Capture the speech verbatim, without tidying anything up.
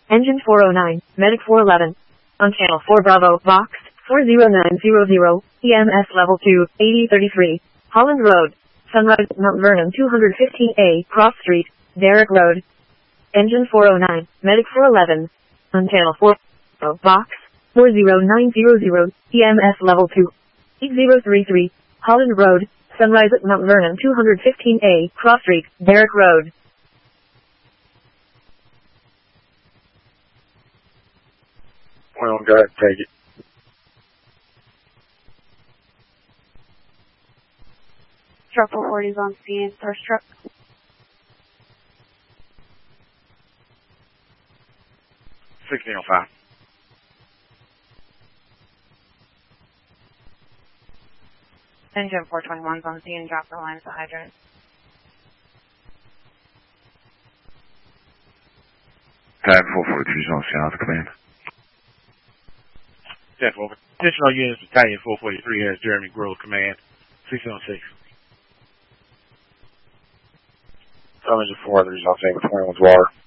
Engine four oh nine, Medic four eleven. On channel four Bravo, Box, four zero nine zero zero, E M S level two, eighty thirty-three, Holland Road, Sunrise, Mount Vernon two fifteen A, Cross Street, Derrick Road. Engine four oh nine, Medic four eleven. On channel four Bravo, Box, four zero nine zero zero, E M S level two, eight zero three three, Holland Road, Sunrise at Mount Vernon two fifteen A, Cross Street, Derrick Road. Well, go ahead and take it. Truck four forty is on scene, first truck. sixteen oh five. Engine four twenty-one is on scene, drop the lines to hydrant. Tag four forty-three is on scene, out of command. ten four. Additional units, Battalion four forty-three has Jeremy Grove command, sixteen oh six. Engine four, there's on scene with twenty-one's water.